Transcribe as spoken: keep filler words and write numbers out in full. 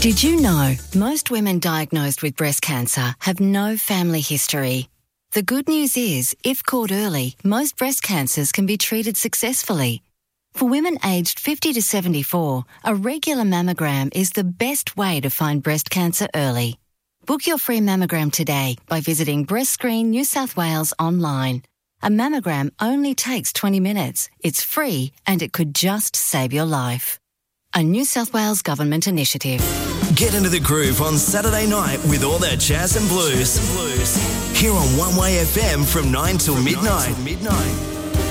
Did you know most women diagnosed with breast cancer have no family history? The good news is, if caught early, most breast cancers can be treated successfully. For women aged fifty to seventy-four, a regular mammogram is the best way to find breast cancer early. Book your free mammogram today by visiting Breast Screen New South Wales online. A mammogram only takes twenty minutes. It's free and it could just save your life. A New South Wales Government initiative. Get into the groove on Saturday night with all that jazz and blues. Here on One Way F M from nine till midnight.